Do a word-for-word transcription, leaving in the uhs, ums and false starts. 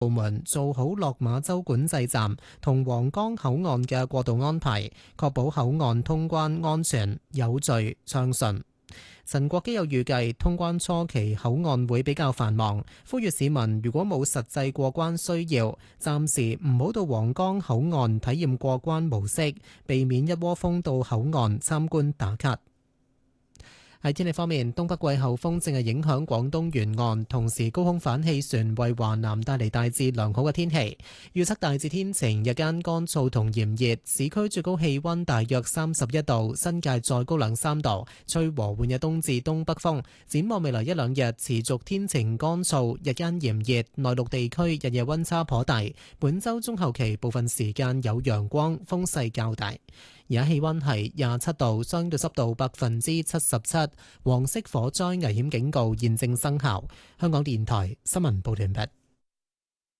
部門做好落馬洲管制站同皇崗口岸嘅過渡安排，確保口岸通關安全、有序、暢順。陳國基又預計通關初期口岸會比較繁忙，呼籲市民如果冇實際過關需要，暫時唔好到皇崗口岸體驗過關模式，避免一窩蜂到口岸參觀打卡。喺天氣方面，東北季候風正係影響廣東沿岸，同時高空反氣旋為華南帶嚟大致良好嘅天氣。預測大致天晴，日間乾燥同炎熱，市區最高氣溫大約三十一度，新界再高兩三度，吹和緩嘅東至東北風。展望未來一兩日持續天晴乾燥，日間炎熱，內陸地區日夜溫差頗大。本周中後期部分時間有陽光，風勢較大。而家氣溫係廿七度，相對濕度百分之七十七，黃色火災危險警告現正生效。香港電台新聞報道完畢。